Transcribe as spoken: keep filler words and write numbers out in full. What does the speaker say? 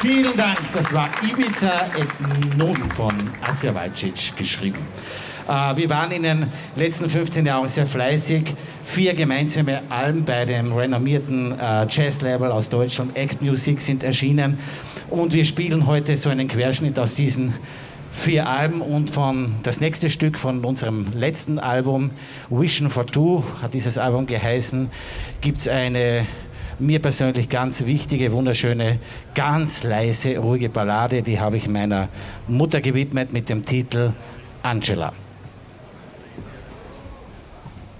Vielen Dank. Das war Ivica et Non von Asja Valcic geschrieben. Äh, wir waren in den letzten fünfzehn Jahren sehr fleißig. Vier gemeinsame Alben bei dem renommierten äh, Jazz-Label aus Deutschland, Act Music, sind erschienen. Und wir spielen heute so einen Querschnitt aus diesen vier Alben und von das nächste Stück von unserem letzten Album, Vision for Two, hat dieses Album geheißen, gibt es eine mir persönlich ganz wichtige, wunderschöne, ganz leise, ruhige Ballade, die habe ich meiner Mutter gewidmet mit dem Titel Angela.